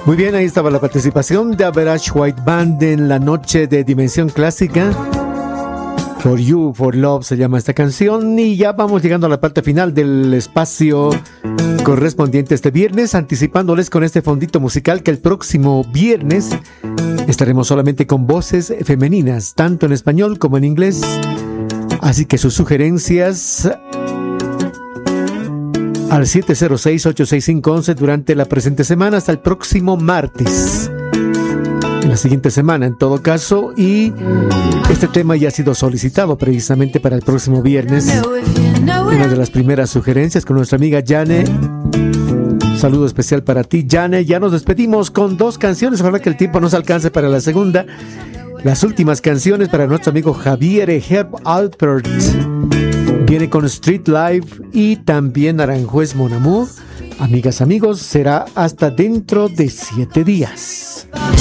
Muy bien, ahí estaba la participación de Average White Band en la noche de Dimensión Clásica. For You, For Love se llama esta canción. Y ya vamos llegando a la parte final del espacio correspondiente este viernes, anticipándoles con este fondito musical que el próximo viernes estaremos solamente con voces femeninas, tanto en español como en inglés. Así que sus sugerencias al 706-865-11 durante la presente semana hasta el próximo martes. En la siguiente semana, en todo caso, y este tema ya ha sido solicitado precisamente para el próximo viernes. Una de las primeras sugerencias con nuestra amiga Jane. Saludo especial para ti, Jane. Ya nos despedimos con 2 canciones. Ojalá que el tiempo nos alcance para la segunda. Las últimas canciones para nuestro amigo Javier Herb Alpert. Viene con Street Life y también Aranjuez Mon Amour. Amigas, amigos, será hasta dentro de 7 días.